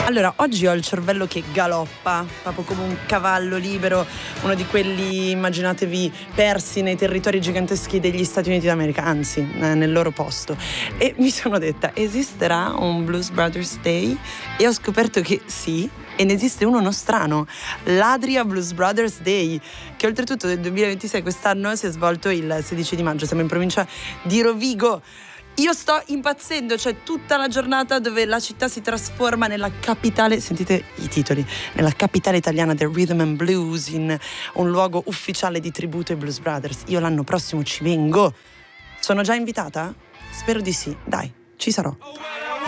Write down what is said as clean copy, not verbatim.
Allora, oggi ho il cervello che galoppa, proprio come un cavallo libero, uno di quelli, immaginatevi, persi nei territori giganteschi degli Stati Uniti d'America, anzi, nel loro posto. E mi sono detta, esisterà un Blues Brothers Day? E ho scoperto che sì, e ne esiste uno nostrano, l'Adria Blues Brothers Day, che oltretutto nel 2026 quest'anno si è svolto il 16 di maggio, siamo in provincia di Rovigo. Io sto impazzendo, cioè tutta la giornata dove la città si trasforma nella capitale, sentite i titoli, nella capitale italiana del rhythm and blues, in un luogo ufficiale di tributo ai Blues Brothers. Io l'anno prossimo ci vengo. Sono già invitata? Spero di sì, dai, ci sarò.